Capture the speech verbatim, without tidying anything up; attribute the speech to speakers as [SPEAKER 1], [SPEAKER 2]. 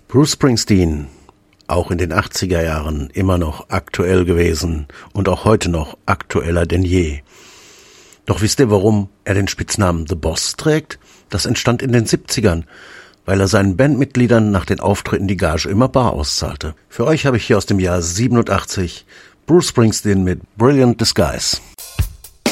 [SPEAKER 1] Bruce Springsteen, auch in den achtziger Jahren immer noch aktuell gewesen und auch heute noch aktueller denn je. Doch wisst ihr, warum er den Spitznamen The Boss trägt? Das entstand in den siebzigern, weil er seinen Bandmitgliedern nach den Auftritten die Gage immer bar auszahlte. Für euch habe ich hier aus dem Jahr siebenundachtzig Bruce Springsteen mit Brilliant Disguise.